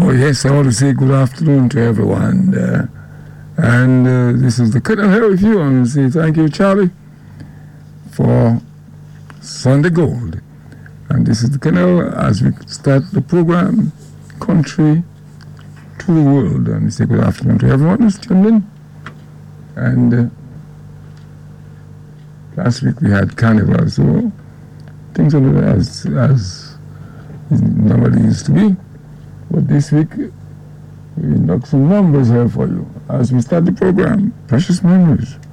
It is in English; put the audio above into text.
Oh, yes, I want to say good afternoon to everyone. This is the Colonel here with you. I want to say thank you, Charlie, for Sunday Gold. And this is the Colonel as we start the program, Country to the World. And we say good afternoon to everyone who's tuned in. And last week we had Carnival, so things are as it normally used to be. But this week, we knock some numbers here for you as we start the program. Precious Memories.